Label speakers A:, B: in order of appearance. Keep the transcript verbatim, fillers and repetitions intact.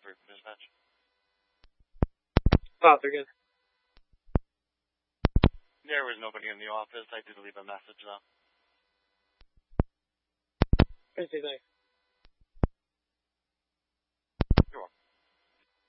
A: for dispatch.
B: Oh, they're good.
A: There was nobody in the office. I did leave a message, though.
B: Thanks.